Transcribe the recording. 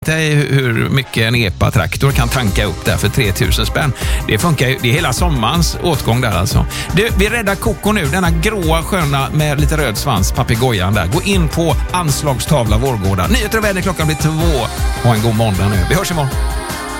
hur mycket en EPA-traktor kan tanka upp där för 3000 spänn. Det funkar ju, det är hela sommarens åtgång där alltså. Vi räddar Coco nu, denna gråa sköna med lite röd svans, papegojan där. Gå in på anslagstavla Vårgårda. Nyheter och väder, klockan blir 2. Ha en god måndag nu. Vi hörs imorgon.